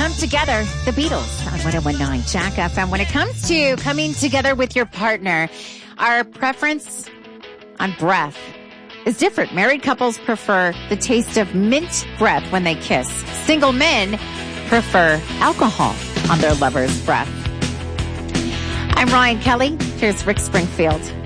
Come Together, the Beatles on 101.9 Jack FM. When it comes to coming together with your partner, our preference on breath is different. Married couples prefer the taste of mint breath when they kiss. Single men prefer alcohol on their lover's breath. I'm Ryan Kelly. Here's Rick Springfield.